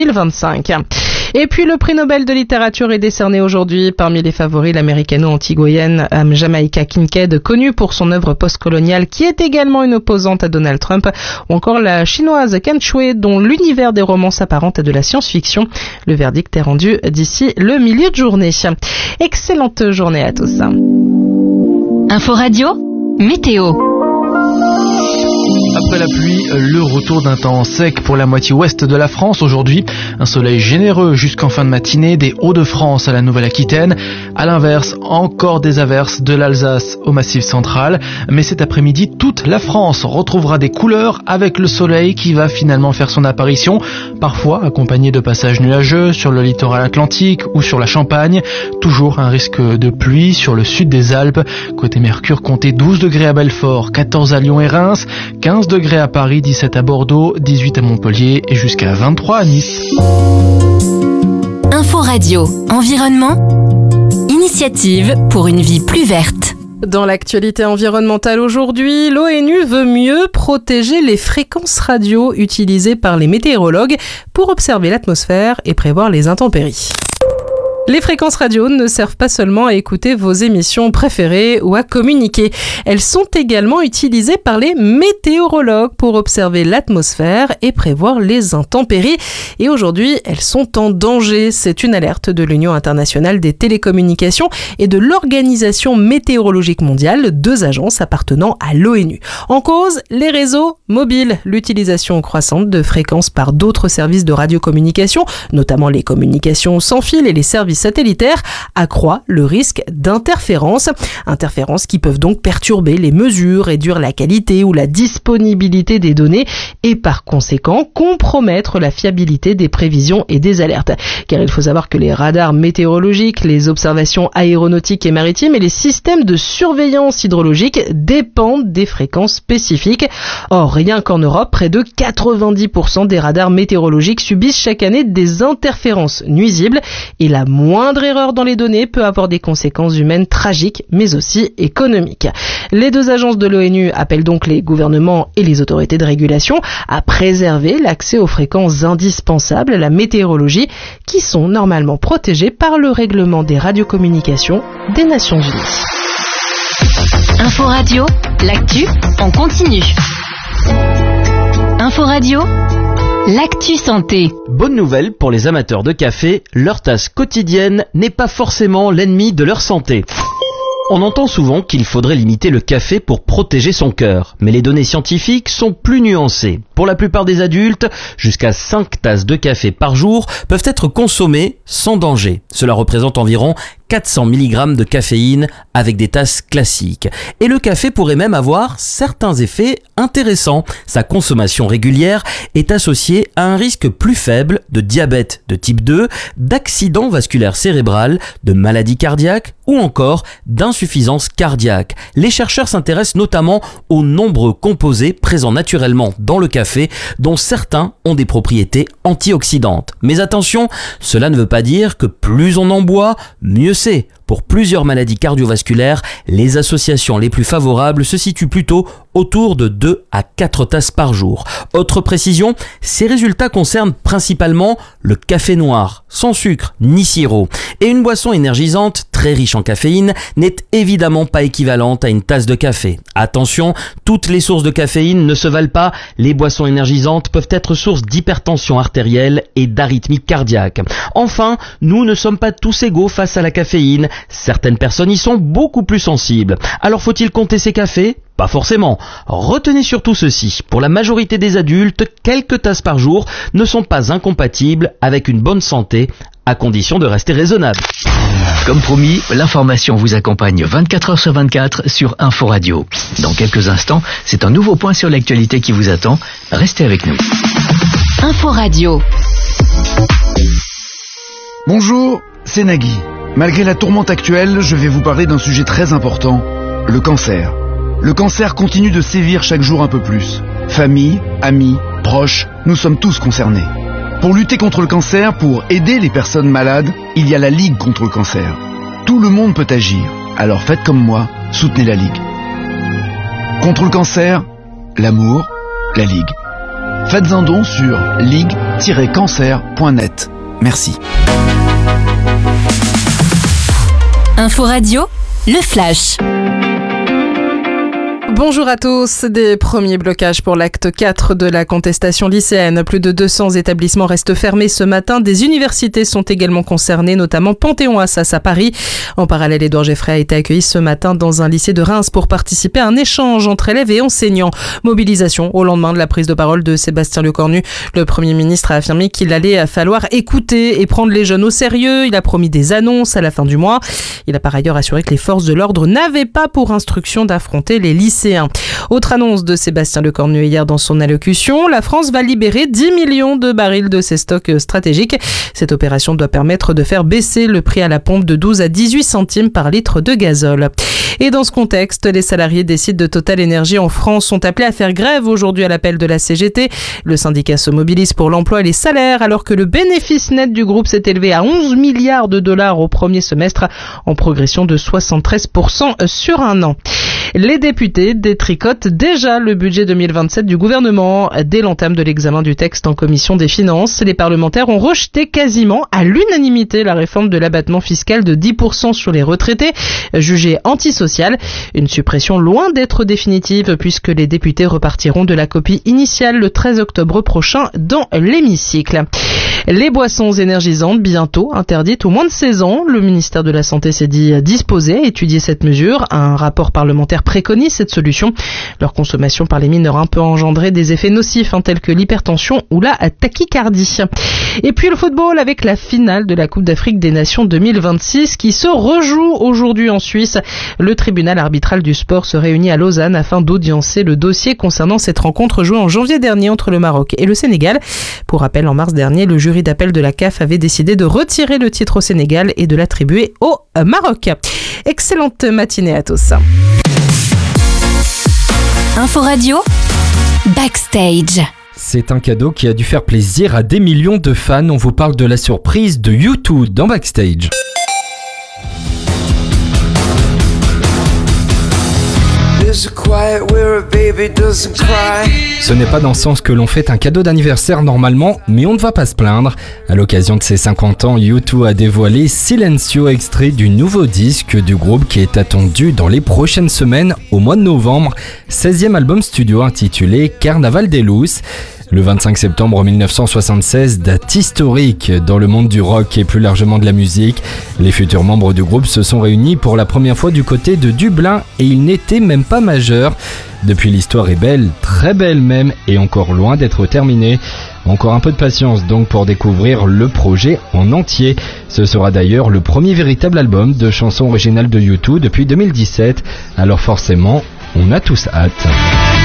2025. Et puis le prix Nobel de littérature est décerné aujourd'hui. Parmi les favoris, l'américano-antigoyenne Jamaica Kincaid, connue pour son œuvre postcoloniale qui est également une opposante à Donald Trump, ou encore la chinoise Ken Shui, dont l'univers des romans s'apparente à de la science-fiction. Le verdict est rendu d'ici le milieu de journée. Excellente journée à tous. Info Radio, météo. Après la pluie, le retour d'un temps sec pour la moitié ouest de la France aujourd'hui. Un soleil généreux jusqu'en fin de matinée des Hauts-de-France à la Nouvelle-Aquitaine. À l'inverse, encore des averses de l'Alsace au Massif central. Mais cet après-midi, toute la France retrouvera des couleurs avec le soleil qui va finalement faire son apparition. Parfois accompagné de passages nuageux sur le littoral atlantique ou sur la Champagne. Toujours un risque de pluie sur le sud des Alpes. Côté Mercure, comptez 12 degrés à Belfort, 14 à Lyon et Reims, 15 degrés à Paris, 17 à Bordeaux, 18 à Montpellier et jusqu'à 23 à Nice. Info Radio, environnement, initiative pour une vie plus verte. Dans l'actualité environnementale aujourd'hui, l'ONU veut mieux protéger les fréquences radio utilisées par les météorologues pour observer l'atmosphère et prévoir les intempéries. Les fréquences radio ne servent pas seulement à écouter vos émissions préférées ou à communiquer. Elles sont également utilisées par les météorologues pour observer l'atmosphère et prévoir les intempéries. Et aujourd'hui, elles sont en danger. C'est une alerte de l'Union internationale des télécommunications et de l'Organisation météorologique mondiale, deux agences appartenant à l'ONU. En cause, les réseaux mobiles. L'utilisation croissante de fréquences par d'autres services de radiocommunication, notamment les communications sans fil et les services satellitaires, accroît le risque d'interférences. Interférences qui peuvent donc perturber les mesures, réduire la qualité ou la disponibilité des données et par conséquent compromettre la fiabilité des prévisions et des alertes. Car il faut savoir que les radars météorologiques, les observations aéronautiques et maritimes et les systèmes de surveillance hydrologique dépendent des fréquences spécifiques. Or, rien qu'en Europe, près de 90% des radars météorologiques subissent chaque année des interférences nuisibles et la moindre erreur dans les données peut avoir des conséquences humaines tragiques, mais aussi économiques. Les deux agences de l'ONU appellent donc les gouvernements et les autorités de régulation à préserver l'accès aux fréquences indispensables à la météorologie qui sont normalement protégées par le règlement des radiocommunications des Nations Unies. Info Radio, l'actu en continu. Info Radio, l'actu santé. Bonne nouvelle pour les amateurs de café, leur tasse quotidienne n'est pas forcément l'ennemi de leur santé. On entend souvent qu'il faudrait limiter le café pour protéger son cœur, mais les données scientifiques sont plus nuancées. Pour la plupart des adultes, jusqu'à 5 tasses de café par jour peuvent être consommées sans danger. Cela représente environ 400 mg de caféine avec des tasses classiques. Et le café pourrait même avoir certains effets intéressants. Sa consommation régulière est associée à un risque plus faible de diabète de type 2, d'accident vasculaire cérébral, de maladie cardiaque ou encore d'insuffisance cardiaque. Les chercheurs s'intéressent notamment aux nombreux composés présents naturellement dans le café, dont certains ont des propriétés antioxydantes. Mais attention, cela ne veut pas dire que plus on en boit, mieux c'est. Pour plusieurs maladies cardiovasculaires, les associations les plus favorables se situent plutôt autour de 2 à 4 tasses par jour. Autre précision, ces résultats concernent principalement le café noir, sans sucre ni sirop. Et une boisson énergisante, très riche en caféine, n'est évidemment pas équivalente à une tasse de café. Attention, toutes les sources de caféine ne se valent pas. Les boissons énergisantes peuvent être source d'hypertension artérielle et d'arythmie cardiaque. Enfin, nous ne sommes pas tous égaux face à la caféine. Certaines personnes y sont beaucoup plus sensibles. Alors faut-il compter ces cafés ? Pas forcément. Retenez surtout ceci. Pour la majorité des adultes, quelques tasses par jour ne sont pas incompatibles avec une bonne santé, à condition de rester raisonnable. Comme promis, l'information vous accompagne 24 heures sur 24 sur Info Radio. Dans quelques instants, c'est un nouveau point sur l'actualité qui vous attend. Restez avec nous. Info Radio. Bonjour, c'est Nagui. Malgré la tourmente actuelle, je vais vous parler d'un sujet très important, le cancer. Le cancer continue de sévir chaque jour un peu plus. Famille, amis, proches, nous sommes tous concernés. Pour lutter contre le cancer, pour aider les personnes malades, il y a la Ligue contre le cancer. Tout le monde peut agir, alors faites comme moi, soutenez la Ligue. Contre le cancer, l'amour, la Ligue. Faites un don sur ligue-cancer.org. cancer.net. Merci. Info Radio, le flash. Bonjour à tous. Des premiers blocages pour l'acte 4 de la contestation lycéenne. Plus de 200 établissements restent fermés ce matin. Des universités sont également concernées, notamment Panthéon-Assas à Paris. En parallèle, Édouard Geoffrey a été accueilli ce matin dans un lycée de Reims pour participer à un échange entre élèves et enseignants. Mobilisation au lendemain de la prise de parole de Sébastien Lecornu. Le Premier ministre a affirmé qu'il allait falloir écouter et prendre les jeunes au sérieux. Il a promis des annonces à la fin du mois. Il a par ailleurs assuré que les forces de l'ordre n'avaient pas pour instruction d'affronter les lycéens. Autre annonce de Sébastien Lecornu hier dans son allocution, la France va libérer 10 millions de barils de ses stocks stratégiques. Cette opération doit permettre de faire baisser le prix à la pompe de 12 à 18 centimes par litre de gazole. Et dans ce contexte, les salariés des sites de Total Énergie en France sont appelés à faire grève aujourd'hui à l'appel de la CGT. Le syndicat se mobilise pour l'emploi et les salaires alors que le bénéfice net du groupe s'est élevé à 11 milliards de dollars au premier semestre, en progression de 73% sur un an. Les députés détricotent déjà le budget 2027 du gouvernement. Dès l'entame de l'examen du texte en commission des finances, les parlementaires ont rejeté quasiment à l'unanimité la réforme de l'abattement fiscal de 10% sur les retraités, jugée antisociale. Une suppression loin d'être définitive puisque les députés repartiront de la copie initiale le 13 octobre prochain dans l'hémicycle. Les boissons énergisantes bientôt interdites aux moins de 16 ans. Le ministère de la Santé s'est dit disposé à étudier cette mesure. Un rapport parlementaire préconise cette solution. Leur consommation par les mineurs peut engendrer des effets nocifs tels que l'hypertension ou la tachycardie. Et puis le football avec la finale de la Coupe d'Afrique des Nations 2026 qui se rejoue aujourd'hui en Suisse. Le tribunal arbitral du sport se réunit à Lausanne afin d'audiencer le dossier concernant cette rencontre jouée en janvier dernier entre le Maroc et le Sénégal. Pour rappel, en mars dernier, le jury d'appel de la CAF avait décidé de retirer le titre au Sénégal et de l'attribuer au Maroc. Excellente matinée à tous. Info Radio, Backstage. C'est un cadeau qui a dû faire plaisir à des millions de fans. On vous parle de la surprise de U2 dans Backstage. Ce n'est pas dans ce sens que l'on fait un cadeau d'anniversaire normalement, mais on ne va pas se plaindre. À l'occasion de ses 50 ans, U2 a dévoilé Silencio, extrait du nouveau disque du groupe qui est attendu dans les prochaines semaines au mois de novembre. 16e album studio intitulé Carnaval des Luz. Le 25 septembre 1976, date historique dans le monde du rock et plus largement de la musique. Les futurs membres du groupe se sont réunis pour la première fois du côté de Dublin et ils n'étaient même pas majeurs. Depuis, l'histoire est belle, très belle même, et encore loin d'être terminée. Encore un peu de patience donc pour découvrir le projet en entier. Ce sera d'ailleurs le premier véritable album de chansons originales de U2 depuis 2017. Alors forcément, on a tous hâte.